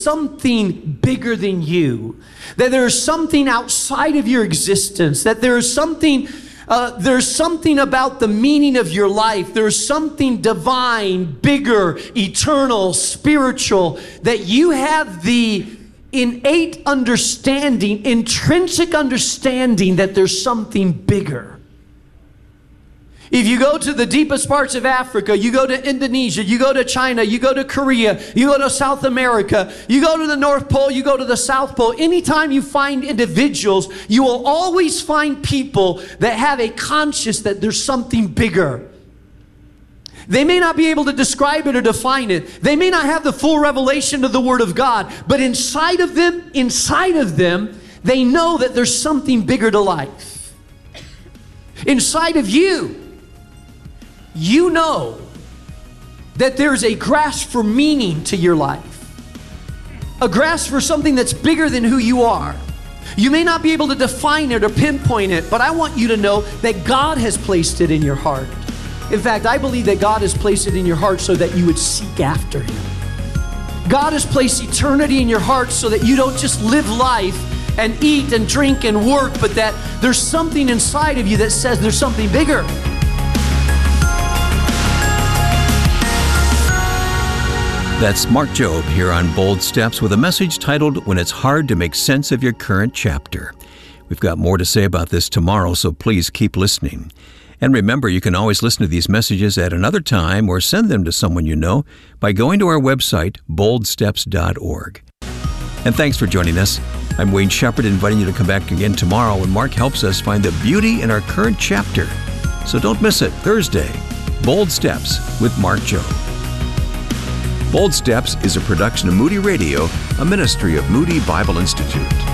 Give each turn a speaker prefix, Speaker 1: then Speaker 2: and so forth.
Speaker 1: something bigger than you, that there is something outside of your existence, that there is something there's something about the meaning of your life. There's something divine, bigger, eternal, spiritual, that you have the innate understanding, intrinsic understanding that there's something bigger. If you go to the deepest parts of Africa, you go to Indonesia, you go to China, you go to Korea, you go to South America, you go to the North Pole, you go to the South Pole, anytime you find individuals, you will always find people that have a conscience that there's something bigger. They may not be able to describe it or define it. They may not have the full revelation of the Word of God, but inside of them, they know that there's something bigger to life. Inside of you, you know that there's a grasp for meaning to your life, a grasp for something that's bigger than who you are. You may not be able to define it or pinpoint it, but I want you to know that God has placed it in your heart. In fact, I believe that God has placed it in your heart so that you would seek after Him. God has placed eternity in your heart so that you don't just live life and eat and drink and work, but that there's something inside of you that says there's something bigger.
Speaker 2: That's Mark Jobe here on Bold Steps with a message titled, When It's Hard to Make Sense of Your Current Chapter. We've got more to say about this tomorrow, so please keep listening. And remember, you can always listen to these messages at another time or send them to someone you know by going to our website, boldsteps.org. And thanks for joining us. I'm Wayne Shepherd, inviting you to come back again tomorrow when Mark helps us find the beauty in our current chapter. So don't miss it, Thursday, Bold Steps with Mark Jobe. Bold Steps is a production of Moody Radio, a ministry of Moody Bible Institute.